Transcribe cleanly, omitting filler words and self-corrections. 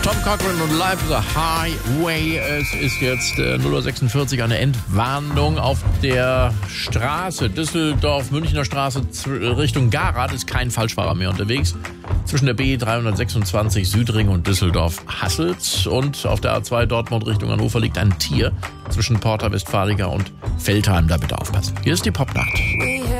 Tom Cochrane und Live the Highway. Es ist jetzt 0:46 Uhr, eine Entwarnung auf der Straße Düsseldorf-Münchner Straße Richtung Garath ist kein Falschfahrer mehr unterwegs. Zwischen der B326 Südring und Düsseldorf-Hasselt. Und auf der A2 Dortmund Richtung Hannover liegt ein Tier zwischen Porta Westfalica und Veltheim. Da bitte aufpassen. Hier ist die Popnacht.